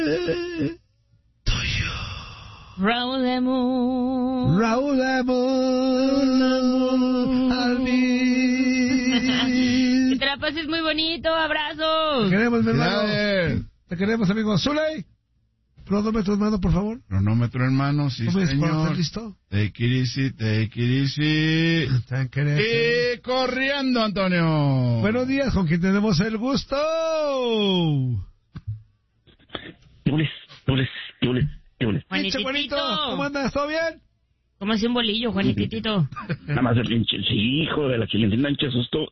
tuyo. Raúl Lemon. Raúl Lemon. Que te la pases muy bonito, abrazos. Te queremos, mi hermano. Te queremos, amigo. Zuley, cronómetro en mano, por favor. Cronómetro en mano, sí, señor. ¿Listo? Take it easy. Y corriendo, Antonio. Buenos días, con quien tenemos el gusto. Juanitito, ¿cómo andas? ¿Todo bien? ¿Cómo hace un bolillo, Juanitito? Nada más el pinche, sí, hijo de la chilindrina, pinche susto.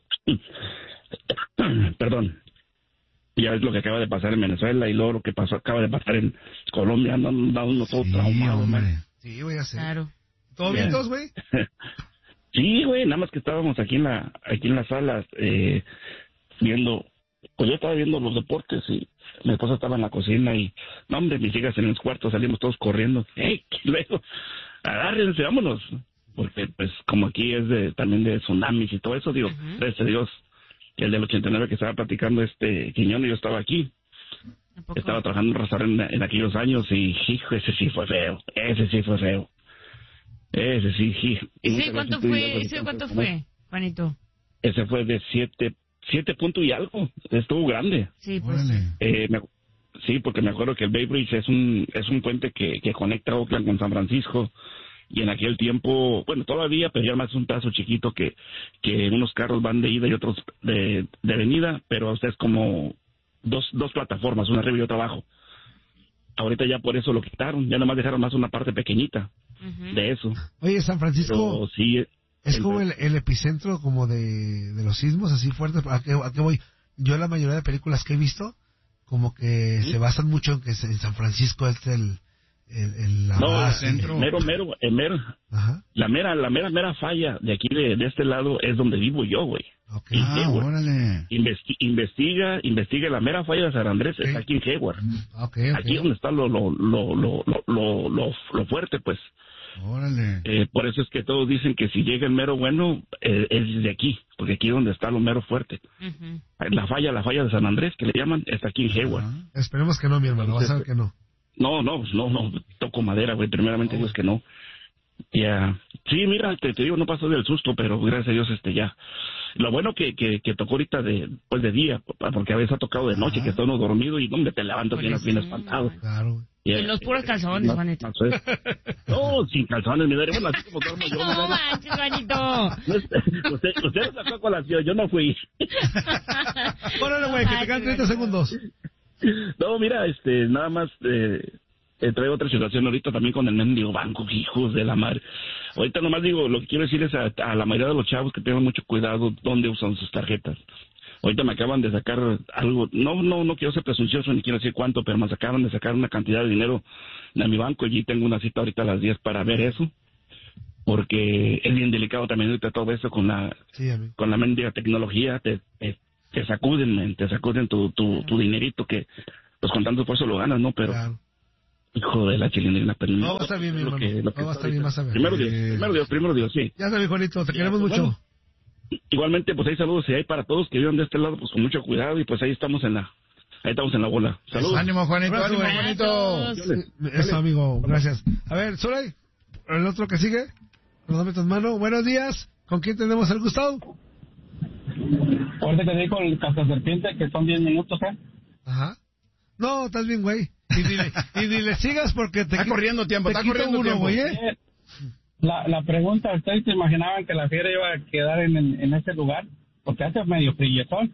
Perdón. Ya ves lo que acaba de pasar en Venezuela y luego lo que acaba de pasar en Colombia. Anda uno todo traumado, hombre. Sí, voy a hacer. Claro. ¿Todo bien, todos, güey? Sí, güey, nada más que estábamos aquí en la sala viendo, pues yo estaba viendo los deportes y mi esposa estaba en la cocina y, no, hombre, mis hijas en el cuarto, salimos todos corriendo. ¡Ey! Luego, agárrense, vámonos. Porque, pues, como aquí es también de tsunamis y todo eso, digo, gracias a Dios, el del 89 que estaba platicando Quiñón y yo estaba aquí. Estaba trabajando en un restaurante en aquellos años y, hijo, ese sí fue feo. Ese sí, ¿Ese cuánto fue, Juanito? Ese fue de 7 puntos y algo. Estuvo grande. Sí, pues. Sí, porque me acuerdo que el Bay Bridge es un puente que conecta Oakland con San Francisco. Y en aquel tiempo, bueno, todavía, pero ya más es un pedazo chiquito que unos carros van de ida y otros de venida, pero es como dos plataformas, una arriba y otra abajo. Ahorita ya por eso lo quitaron, ya nomás dejaron más una parte pequeñita de eso. Oye, San Francisco pero sí, es como el epicentro como de los sismos así fuertes. ¿A qué voy? Yo la mayoría de películas que he visto como que se basan mucho en que en San Francisco es centro. La mera falla de aquí de este lado es donde vivo yo, güey. Okay. Órale. Investiga la mera falla de San Andrés, está aquí en Hayward. Okay. Aquí donde está lo fuerte, pues. Órale. Por eso es que todos dicen que si llega el mero bueno, es de aquí, porque aquí es donde está lo mero fuerte. La falla de San Andrés, que le llaman, está aquí en Hayward. Esperemos que no, mi hermano, vas a ver que no. No, toco madera, güey, primeramente digo es que no. Ya, sí, mira, te digo, no pasó del susto, pero gracias a Dios, ya. Lo bueno que tocó ahorita de día, porque a veces ha tocado de noche, que está uno dormido y donde te levantas bien espantado. Claro. En los puros calzones, Juanito. No, sin calzones, mi madre, bueno, así como duermo yo. No manches, Juanito. Usted no sacó a colación, yo no fui. Órale, güey, que te quedan 30 segundos. No, mira, nada más traigo otra situación ahorita también con el mendigo banco, hijos de la madre. Ahorita nomás digo, lo que quiero decir es a la mayoría de los chavos que tengan mucho cuidado dónde usan sus tarjetas. Ahorita me acaban de sacar algo, no quiero ser presuncioso ni quiero decir cuánto, pero me acaban de sacar una cantidad de dinero de mi banco y tengo una cita ahorita a las 10 para ver eso. Porque es bien delicado también ahorita todo eso con la mendiga tecnología, te sacuden tu dinerito que pues con tanto esfuerzo lo ganas, ¿no? Pero claro. Hijo de la chilindrina, pero no va a estar bien, mi hermano. No va a estar bien, vas a ver. Primero Dios, sí. Ya está, mi Juanito, te queremos mucho. Bueno, igualmente, pues ahí saludos y hay para todos que vivan de este lado, pues con mucho cuidado y pues ahí estamos en la bola. Saludos. Ánimo, Juanito, ánimo, Juanito. Eso, amigo, gracias. A ver, Zuley, el otro que sigue, cronómetro en mano. Buenos días, ¿con quién tenemos el gusto? Ahorita te digo el cazaserpiente que son 10 minutos, ¿eh? Ajá. No, estás bien, güey. Y ni le sigas porque te está corriendo tiempo, güey, La pregunta, ¿ustedes se imaginaban que la fiera iba a quedar en ese lugar? Porque hace medio frilletón.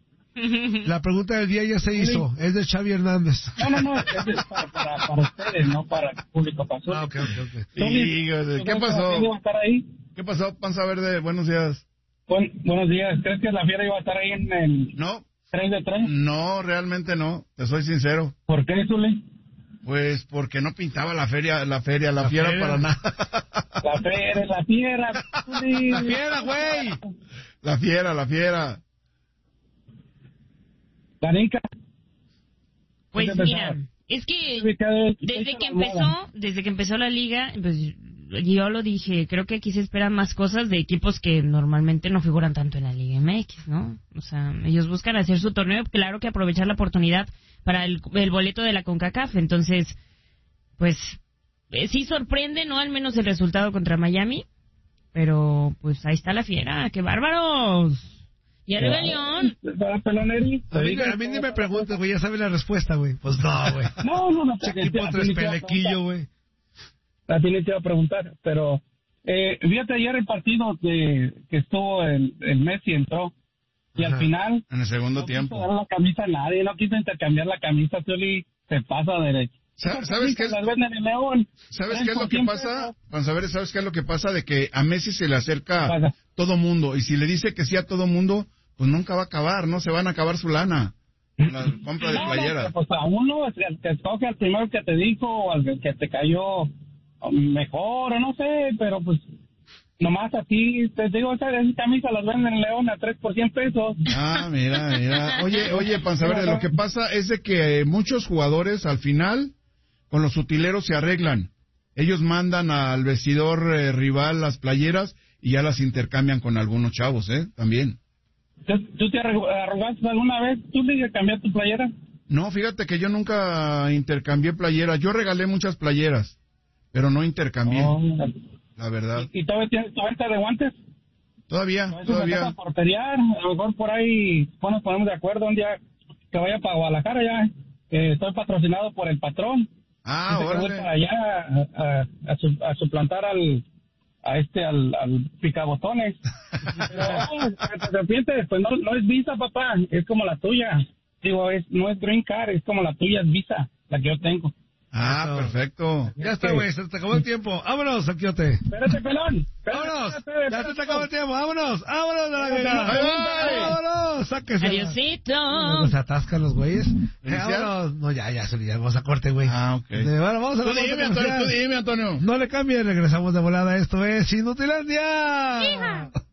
La pregunta del día ya se hizo, es de Xavi Hernández. No, es para ustedes, no para el público pasó. Ah, ok. Sí, ¿qué pasó? ¿Iba a estar ahí? ¿Qué pasó, Panza Verde? Buenos días. Buenos días, ¿crees que la fiera iba a estar ahí en el... No. 3 de 3? No, realmente no, te soy sincero. ¿Por qué, Zuli? Pues porque no pintaba la fiera para nada. La fiera, Zuli. La fiera, güey. La fiera. Danica. Pues mira, es que desde que empezó la liga, pues yo lo dije, creo que aquí se esperan más cosas de equipos que normalmente no figuran tanto en la Liga MX, ¿no? O sea, ellos buscan hacer su torneo, claro que aprovechar la oportunidad para el boleto de la CONCACAF, entonces, pues, sí sorprende, ¿no? Al menos el resultado contra Miami, pero pues ahí está la fiera, ¡qué bárbaros! Y arriba León. A mí ni me preguntes, güey, ya sabes la respuesta, güey. Pues no, güey. No. Equipo tres pelequillo, güey. A ti ni te iba a preguntar, pero fíjate ayer el partido que estuvo el Messi entró y al final en el segundo tiempo no quiso dar la camisa a nadie, no quiso intercambiar la camisa, Zuli se pasa derecho. ¿Sabes qué es? ¿Sabes qué es lo que pasa? Vamos a ver, ¿sabes qué es lo que pasa? De que a Messi se le acerca todo mundo y si le dice que sí a todo mundo, pues nunca va a acabar, no se van a acabar su lana. La compra de playera. Pues a uno, el que escoge al primero que te dijo o al que te cayó mejor o no sé, pero pues nomás así, te digo, esa camisa las venden en León a 3 por 100 pesos. Ah, mira. Oye, Panza Verde, lo que pasa es de que muchos jugadores al final con los utileros se arreglan. Ellos mandan al vestidor rival las playeras y ya las intercambian con algunos chavos, también. ¿Tú te arrugaste alguna vez? ¿Tú le cambiaste tu playera? No, fíjate que yo nunca intercambié playeras. Yo regalé muchas playeras, pero no intercambié, la verdad. ¿Y todavía tienes tu venta de guantes? Todavía. Por pelear, a lo mejor por ahí nos ponemos de acuerdo un día que vaya para Guadalajara ya. Estoy patrocinado por el patrón. Órale. Voy para allá a suplantar al picabotones. Pero te arrepientes, pues no es Visa, papá, es como la tuya. Digo, no es Green Card, es como la tuya, es Visa, la que yo tengo. Perfecto. Ya está, güey, se te acabó el tiempo. Vámonos, Saquiote. Espérate, pelón. Vámonos. Ya se te acabó el tiempo. Vámonos de la vida. Vámonos. Sáquese. Adiosito. Se atascan los güeyes. Vámonos. No, ya, vamos a corte, güey. Ok. Bueno, vamos a Tú dime, Antonio. No le cambien, regresamos de volada. Esto es Inutilandia.